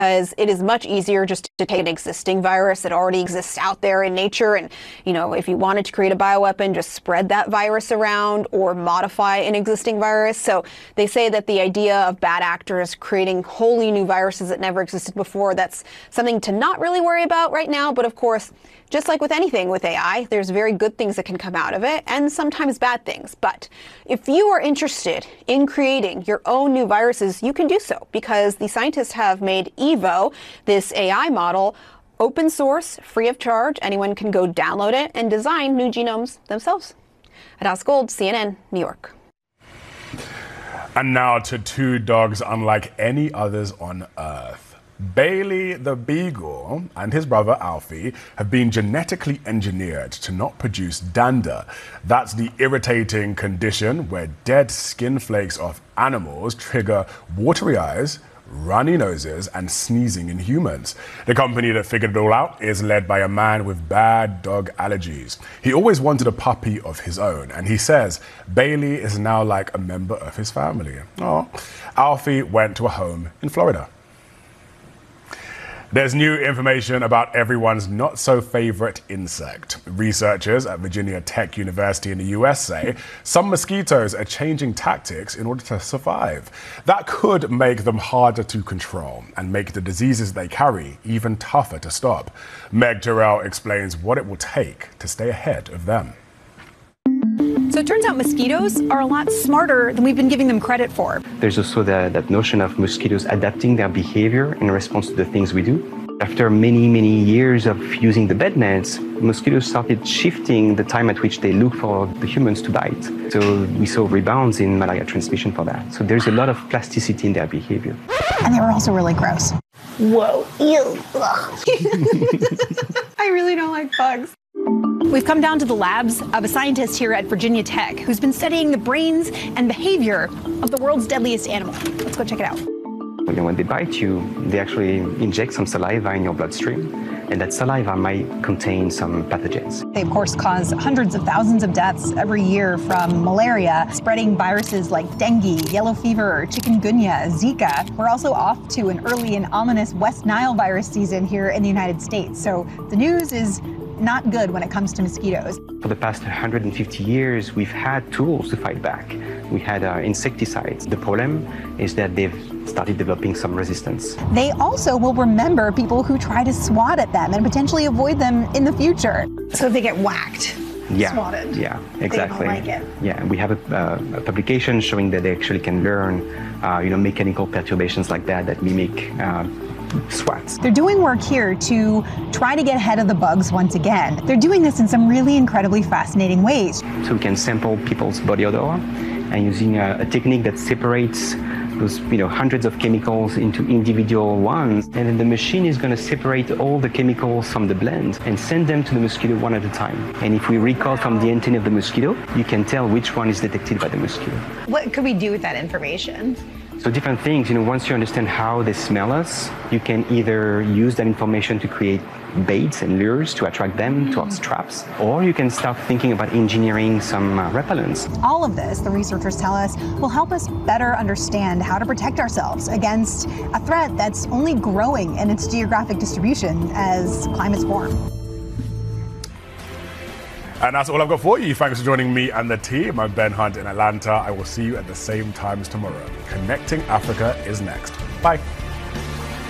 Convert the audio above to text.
because it is much easier just to take an existing virus that already exists out there in nature. And, if you wanted to create a bioweapon, just spread that virus around or modify an existing virus. So they say that the idea of bad actors creating wholly new viruses that never existed before, that's something to not really worry about right now. But of course, just like with anything with AI, there's very good things that can come out of it and sometimes bad things. But if you are interested in creating your own new viruses, you can do so because the scientists have made Evo, this AI model, open source, free of charge. Anyone can go download it and design new genomes themselves. Hadass Gold, CNN, New York. And now to two dogs unlike any others on Earth. Bailey the Beagle and his brother Alfie have been genetically engineered to not produce dander. That's the irritating condition where dead skin flakes of animals trigger watery eyes, runny noses, and sneezing in humans. The company that figured it all out is led by a man with bad dog allergies. He always wanted a puppy of his own, and he says Bailey is now like a member of his family. Oh, Alfie went to a home in Florida. There's new information about everyone's not-so-favorite insect. Researchers at Virginia Tech University in the US say some mosquitoes are changing tactics in order to survive. That could make them harder to control and make the diseases they carry even tougher to stop. Meg Terrell explains what it will take to stay ahead of them. So it turns out mosquitoes are a lot smarter than we've been giving them credit for. There's also that notion of mosquitoes adapting their behavior in response to the things we do. After many, many years of using the bed nets, mosquitoes started shifting the time at which they look for the humans to bite. So we saw rebounds in malaria transmission for that. So there's a lot of plasticity in their behavior. And they were also really gross. Whoa, ew, I really don't like bugs. We've come down to the labs of a scientist here at Virginia Tech who's been studying the brains and behavior of the world's deadliest animal. Let's go check it out. When they bite you, they actually inject some saliva in your bloodstream, and that saliva might contain some pathogens. They, of course, cause hundreds of thousands of deaths every year from malaria, spreading viruses like dengue, yellow fever, chikungunya, Zika. We're also off to an early and ominous West Nile virus season here in the United States. So the news is not good when it comes to mosquitoes. For the past 150 years, we've had tools to fight back. We had insecticides. The problem is that they've started developing some resistance. They also will remember people who try to swat at them and potentially avoid them in the future. So if they get whacked, swatted. Yeah, exactly. They don't like it. Yeah, we have a publication showing that they actually can learn, mechanical perturbations like that mimic swats. They're doing work here to try to get ahead of the bugs once again. They're doing this in some really incredibly fascinating ways. So we can sample people's body odor and using a technique that separates those hundreds of chemicals into individual ones, and then the machine is going to separate all the chemicals from the blend and send them to the mosquito one at a time. And if we record from the antenna of the mosquito, you can tell which one is detected by the mosquito. What could we do with that information? So different things, once you understand how they smell us, you can either use that information to create baits and lures to attract them towards traps, or you can start thinking about engineering some repellents. All of this, the researchers tell us, will help us better understand how to protect ourselves against a threat that's only growing in its geographic distribution as climates warm. And that's all I've got for you. Thanks for joining me and the team. I'm Ben Hunt in Atlanta. I will see you at the same times tomorrow. Connecting Africa is next. Bye.